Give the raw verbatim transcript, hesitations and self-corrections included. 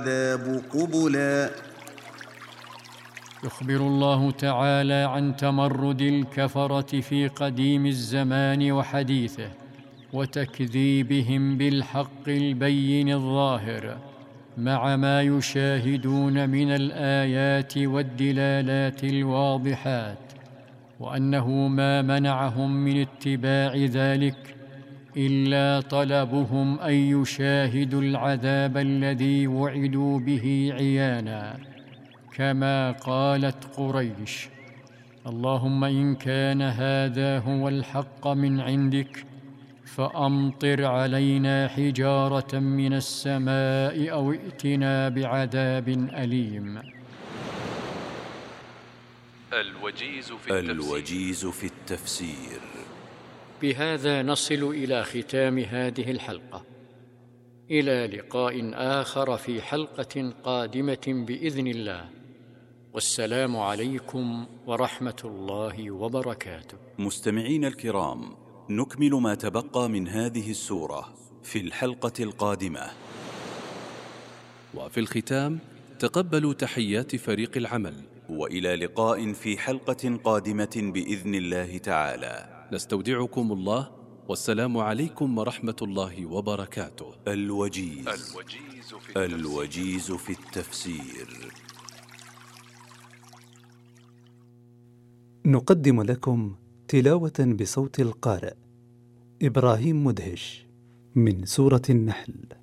العذاب قبلا. يخبر الله تعالى عن تمرد الكفرة في قديم الزمان وحديثه، وتكذيبهم بالحق البين الظاهر، مع ما يشاهدون من الآيات والدلالات الواضحات، وأنه ما منعهم من اتباع ذلك إلا طلبهم أن يشاهدوا العذاب الذي وعدوا به عيانا، كما قالت قريش: اللهم إن كان هذا هو الحق من عندك فأمطر علينا حجارة من السماء أو ائتنا بعذاب أليم. الوجيز في التفسير, الوجيز في التفسير. بهذا نصل إلى ختام هذه الحلقة، إلى لقاء آخر في حلقة قادمة بإذن الله، والسلام عليكم ورحمة الله وبركاته. مستمعين الكرام، نكمل ما تبقى من هذه السورة في الحلقة القادمة. وفي الختام تقبلوا تحيات فريق العمل، وإلى لقاء في حلقة قادمة بإذن الله تعالى. نستودعكم الله، والسلام عليكم ورحمة الله وبركاته. الوجيز, الوجيز, في, التفسير. الوجيز في التفسير. نقدم لكم تلاوة بصوت القارئ إبراهيم مدهش من سورة النحل.